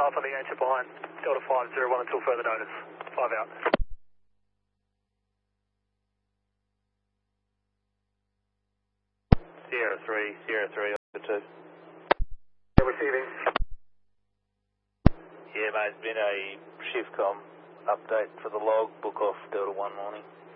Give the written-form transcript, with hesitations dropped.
Alpha, the answer behind Delta 501 until further notice. 5 out. Sierra 3, Alpha 2. Receiving. Yeah, mate, it's been a shift com update for the log, book off Delta 1 morning.